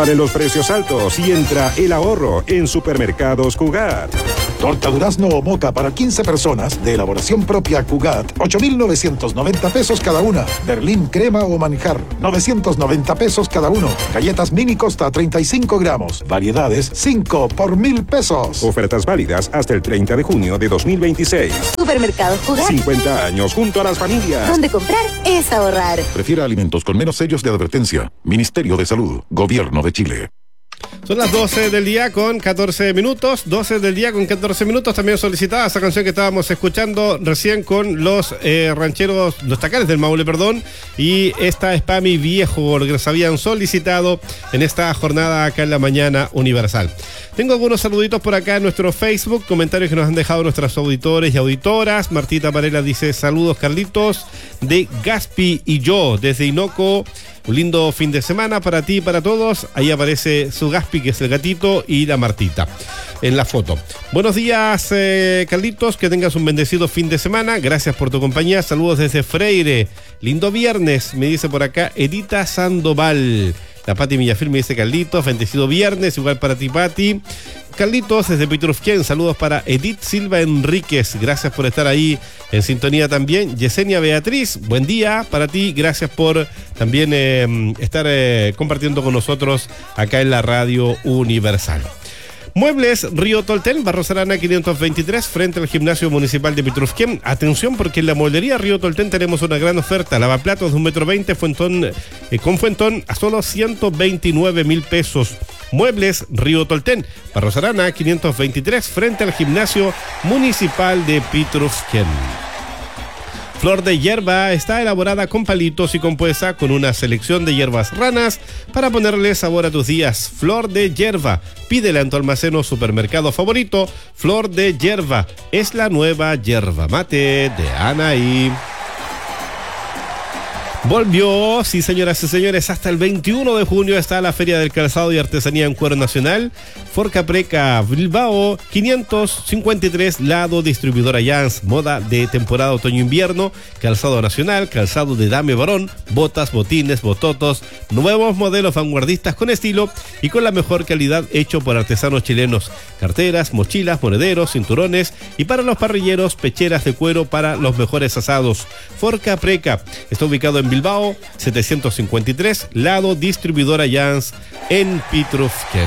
En los precios altos y entra el ahorro en Supermercados Cugat. Torta durazno o moca para 15 personas de elaboración propia Cugat, 8,990 pesos cada una. Berlín crema o manjar, 990 pesos cada uno. Galletas mini Costa, 35 gramos. Variedades, 5 por 1,000 pesos. Ofertas válidas hasta el 30 de junio de 2026. Supermercados Cugat. 50 años junto a las familias. Donde comprar es ahorrar. Prefiera alimentos con menos sellos de advertencia. Ministerio de Salud, Gobierno de Chile. Son las 12 del día con 14 minutos. 12 del día con 14 minutos. También solicitada esa canción que estábamos escuchando recién con los rancheros, los Tacares del Maule, perdón. Y esta es para mi viejo, lo que nos habían solicitado en esta jornada acá en la Mañana Universal. Tengo algunos saluditos por acá en nuestro Facebook, comentarios que nos han dejado nuestros auditores y auditoras. Martita Varela dice: saludos Carlitos de Gaspi y yo desde Hinoco. Un lindo fin de semana para ti y para todos. Ahí aparece su Gaspi, que es el gatito, y la Martita en la foto. Buenos días, Carlitos, que tengas un bendecido fin de semana. Gracias por tu compañía. Saludos desde Freire. Lindo viernes, me dice por acá Edita Sandoval. La Pati Millafil me dice: Carlitos, bendecido viernes, igual para ti, Pati. Carlitos, desde Pitrufquén, saludos para Edith Silva Enríquez, gracias por estar ahí en sintonía también. Yesenia Beatriz, buen día para ti, gracias por también estar compartiendo con nosotros acá en la Radio Universal. Muebles Río Tolten, Barros Arana 523, frente al Gimnasio Municipal de Pitrufquén. Atención, porque en la mueblería Río Tolten tenemos una gran oferta. Lavaplatos de 1,20 m, con fuentón a solo 129,000 pesos. Muebles Río Tolten, Barros Arana 523, frente al Gimnasio Municipal de Pitrufquén. Flor de hierba está elaborada con palitos y compuesta con una selección de hierbas ranas para ponerle sabor a tus días. Flor de hierba, pídela en tu almacén o supermercado favorito. Flor de hierba es la nueva yerba mate de Anaí. Volvió, sí señoras y señores, hasta el 21 de junio está la Feria del Calzado y Artesanía en Cuero Nacional. Forcapreca Bilbao 553, lado distribuidora Jans, moda de temporada otoño-invierno, calzado nacional, calzado de dame varón, botas, botines, bototos, nuevos modelos vanguardistas con estilo y con la mejor calidad hecho por artesanos chilenos. Carteras, mochilas, monederos, cinturones y para los parrilleros, pecheras de cuero para los mejores asados. Forcapreca está ubicado en Bilbao 753, lado distribuidora Jans en Pitrufquén.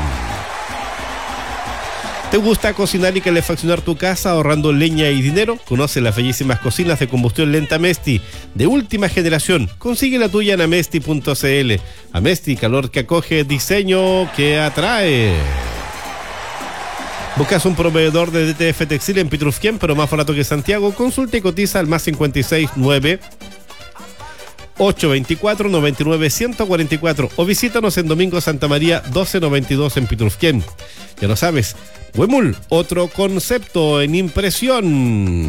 ¿Te gusta cocinar y calefaccionar tu casa ahorrando leña y dinero? Conoce las bellísimas cocinas de combustión lenta Amesti, de última generación. Consigue la tuya en amesti.cl. Amesti, calor que acoge, diseño que atrae. ¿Buscas un proveedor de DTF Textil en Pitrufquén, pero más barato que Santiago? Consulta y cotiza al más 569 824 99 144 o visítanos en Domingo Santa María 1292 en Pitrufquén. Ya lo sabes, Huemul, otro concepto en impresión.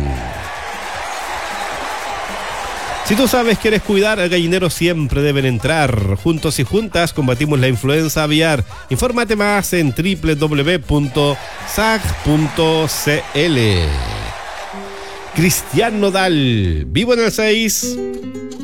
Si tú sabes que quieres cuidar al gallinero, siempre deben entrar. Juntos y juntas combatimos la influenza aviar. Infórmate más en www.sag.cl. Cristian Nodal, vivo en el 6.